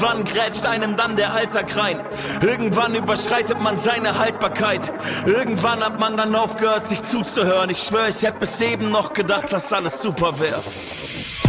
Wann grätscht einem dann der Alltag rein? Irgendwann überschreitet man seine Haltbarkeit. Irgendwann hat man dann aufgehört, sich zuzuhören. Ich schwör, ich hätte bis eben noch gedacht, dass alles super wäre.